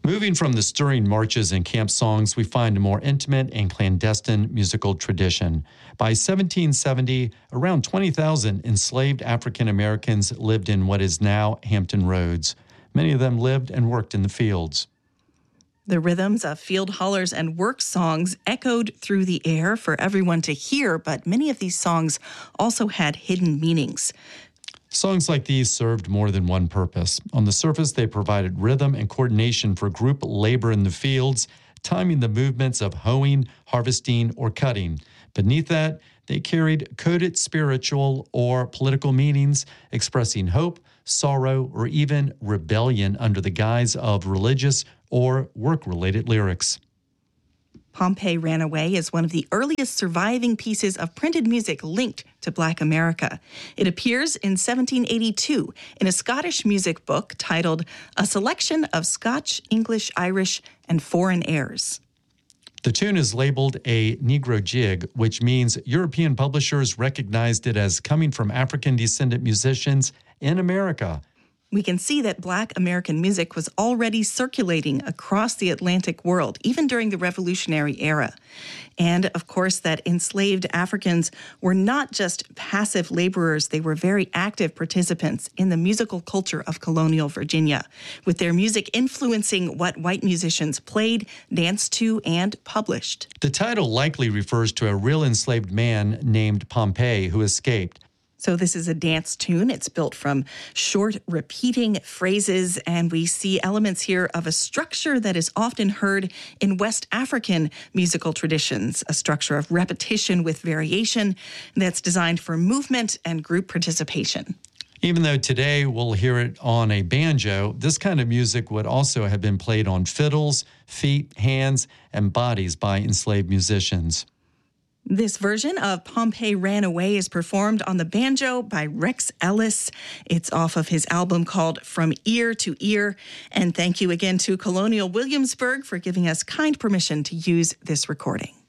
Moving from the stirring marches and camp songs, we find a more intimate and clandestine musical tradition. By 1770, around 20,000 enslaved African Americans lived in what is now Hampton Roads. Many of them lived and worked in the fields. The rhythms of field hollers and work songs echoed through the air for everyone to hear, but many of these songs also had hidden meanings. Songs like these served more than one purpose. On the surface, they provided rhythm and coordination for group labor in the fields, timing the movements of hoeing, harvesting, or cutting. Beneath that, they carried coded spiritual or political meanings, expressing hope, sorrow, or even rebellion under the guise of religious or work-related lyrics. Pompey Ran Away is one of the earliest surviving pieces of printed music linked to Black America. It appears in 1782 in a Scottish music book titled A Selection of Scotch, English, Irish, and Foreign Airs. The tune is labeled a Negro jig, which means European publishers recognized it as coming from African-descendant musicians in America. We can see that Black American music was already circulating across the Atlantic world, even during the Revolutionary era. And, of course, that enslaved Africans were not just passive laborers. They were very active participants in the musical culture of colonial Virginia, with their music influencing what white musicians played, danced to, and published. The title likely refers to a real enslaved man named Pompey who escaped. So this is a dance tune. It's built from short, repeating phrases, and we see elements here of a structure that is often heard in West African musical traditions, a structure of repetition with variation that's designed for movement and group participation. Even though today we'll hear it on a banjo, this kind of music would also have been played on fiddles, feet, hands, and bodies by enslaved musicians. This version of Pompey Ran Away is performed on the banjo by Rex Ellis. It's off of his album called From Ear to Ear. And thank you again to Colonial Williamsburg for giving us kind permission to use this recording.